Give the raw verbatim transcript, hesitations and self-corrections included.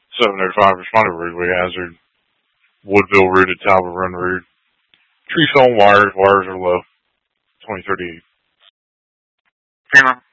seven oh five responded roadway hazard. Woodville Road to Talbot Run Road. Tree fell on wires. Wires are low. twenty thirty-eight. FEMA.